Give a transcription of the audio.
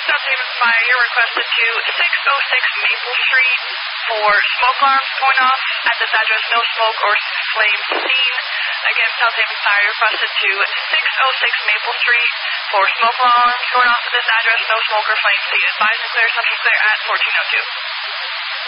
South Haven Fire, you're requested to 606 Maple Street for smoke alarms going off at this address. No smoke or flames seen. Again, South Haven Fire requested to 606 Maple Street for smoke alarms going off at this address. No smoke or flames seen. Advise and clear, subject clear at 1402.